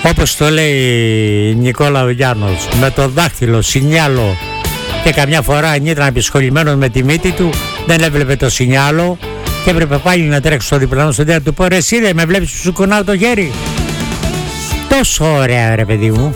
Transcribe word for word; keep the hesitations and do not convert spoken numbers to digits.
Όπως το λέει Νικόλα ο Γιάννος, με το δάχτυλο, σινιάλο, και καμιά φορά ήταν απεισχολημένος με τη μύτη του, δεν έβλεπε το σινιάλο και έπρεπε πάλι να τρέξει στο διπλανό στον να του πω: ρε εσύ, δεν με βλέπεις που σου κουνάω το χέρι? Τόσο ωραία, ρε παιδί μου.